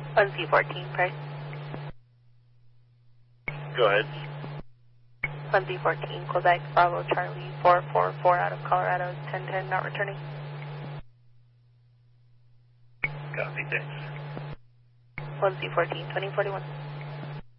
1Z14, price. Go ahead. 1Z14, Quebec, Bravo, Charlie, 444 out of Colorado, 1010, not returning. Copy, thanks. 1Z14, 2041.